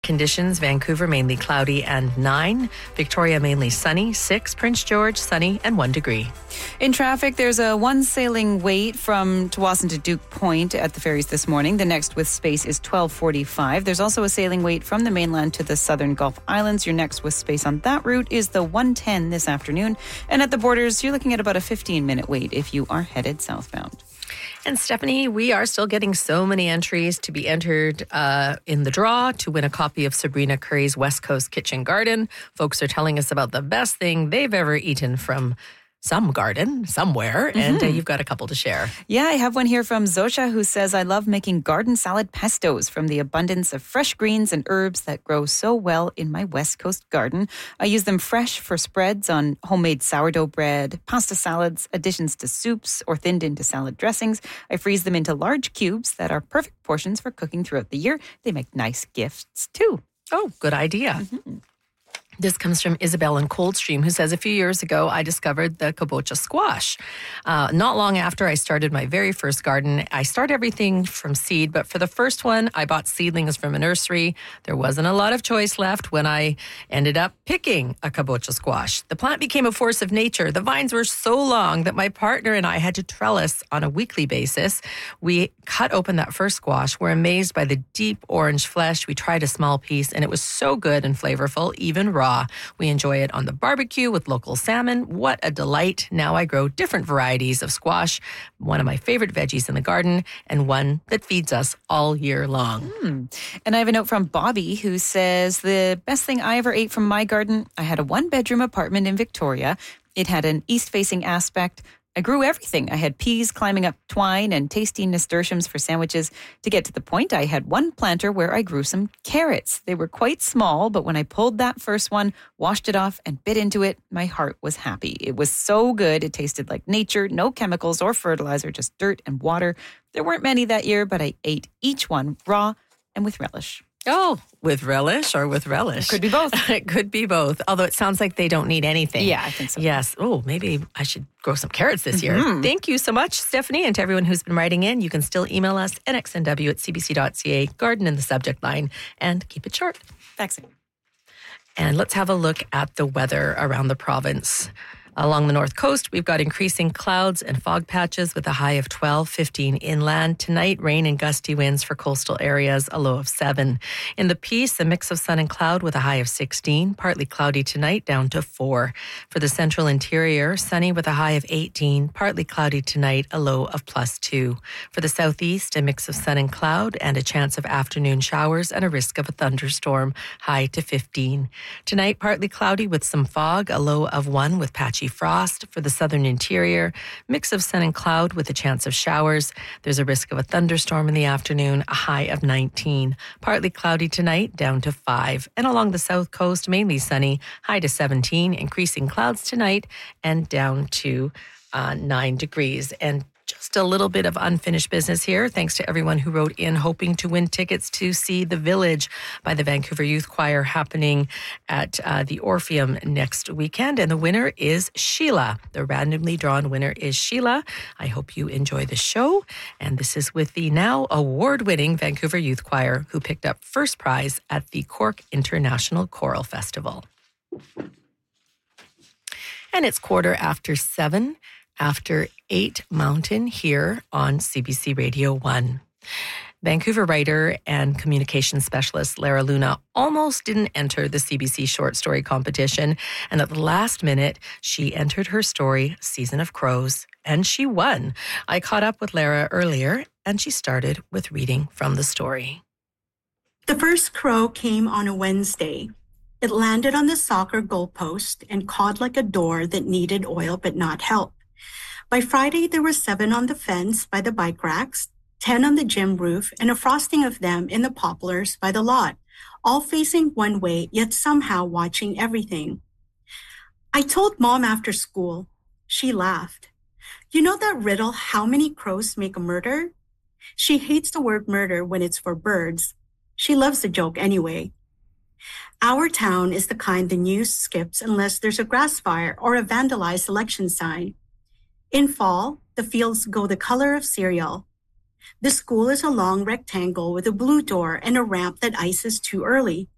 conditions, Vancouver mainly cloudy and 9. Victoria mainly sunny, 6. Prince George sunny and 1 degree. In traffic, there's a one sailing wait from Tsawwassen to Duke Point at the ferries this morning. The next with space is 12:45. There's also a sailing wait from the mainland to the southern Gulf Islands. Your next with space on that route is the 1:10 this afternoon. And at the borders, you're looking at about a 15-minute wait if you are headed southbound. And Stephanie, we are still getting so many entries to be entered in the draw to win a copy of Sabrina Curry's West Coast Kitchen Garden. Folks are telling us about the best thing they've ever eaten from some garden somewhere, and you've got a couple to share. Yeah, I have one here from Zosha who says, I love making garden salad pestos from the abundance of fresh greens and herbs that grow so well in my West Coast garden. I use them fresh for spreads on homemade sourdough bread, pasta salads, additions to soups, or thinned into salad dressings. I freeze them into large cubes that are perfect portions for cooking throughout the year. They make nice gifts too. Oh, good idea. This comes from Isabel in Coldstream, who says, a few years ago, I discovered the kabocha squash. Not long after I started my very first garden, I start everything from seed, but for the first one, I bought seedlings from a nursery. There wasn't a lot of choice left when I ended up picking a kabocha squash. The plant became a force of nature. The vines were so long that my partner and I had to trellis on a weekly basis. We cut open that first squash. We're amazed by the deep orange flesh. We tried a small piece, and it was so good and flavorful, even raw. We enjoy it on the barbecue with local salmon. What a delight. Now I grow different varieties of squash, one of my favorite veggies in the garden, and one that feeds us all year long. And I have a note from Bobby who says, the best thing I ever ate from my garden, I had a one-bedroom apartment in Victoria. It had an east-facing aspect. I grew everything. I had peas climbing up twine and tasty nasturtiums for sandwiches. To get to the point, I had one planter where I grew some carrots. They were quite small, but when I pulled that first one, washed it off and bit into it, my heart was happy. It was so good. It tasted like nature, no chemicals or fertilizer, just dirt and water. There weren't many that year, but I ate each one raw and with relish. Oh, with relish or with relish? Could be both. It could be both, although it sounds like they don't need anything. Yeah, I think so. Yes. Oh, maybe I should grow some carrots this year. Thank you so much, Stephanie, and to everyone who's been writing in. You can still email us, nxnw@cbc.ca, garden in the subject line, and keep it short. Thanks. And let's have a look at the weather around the province. Along the north coast, we've got increasing clouds and fog patches with a high of 12, 15 inland. Tonight, rain and gusty winds for coastal areas, a low of 7. In the Peace, a mix of sun and cloud with a high of 16. Partly cloudy tonight, down to 4. For the central interior, sunny with a high of 18. Partly cloudy tonight, a low of +2. For the southeast, a mix of sun and cloud and a chance of afternoon showers and a risk of a thunderstorm, high to 15. Tonight, partly cloudy with some fog, a low of 1 with patchy frost. For the southern interior, mix of sun and cloud with a chance of showers. There's a risk of a thunderstorm in the afternoon, a high of 19. Partly cloudy tonight, down to 5. And along the south coast, mainly sunny, high to 17. Increasing clouds tonight and down to 9 degrees. And just a little bit of unfinished business here. Thanks to everyone who wrote in hoping to win tickets to see The Village by the Vancouver Youth Choir happening at the Orpheum next weekend. And the winner is Sheila. The randomly drawn winner is Sheila. I hope you enjoy the show. And this is with the now award-winning Vancouver Youth Choir who picked up first prize at the Cork International Choral Festival. And it's 7:15. After 8 Mountain here on CBC Radio 1. Vancouver writer and communications specialist Lara Luna almost didn't enter the CBC short story competition, and at the last minute, she entered her story, Season of Crows, and she won. I caught up with Lara earlier, and she started with reading from the story. The first crow came on a Wednesday. It landed on the soccer goalpost and cawed like a door that needed oil but not help. By Friday, there were 7 on the fence by the bike racks, 10 on the gym roof, and a frosting of them in the poplars by the lot, all facing one way, yet somehow watching everything. I told Mom after school. She laughed. You know that riddle, how many crows make a murder? She hates the word murder when it's for birds. She loves the joke anyway. Our town is the kind the news skips unless there's a grass fire or a vandalized election sign. In fall, the fields go the color of cereal. The school is a long rectangle with a blue door and a ramp that ices too early.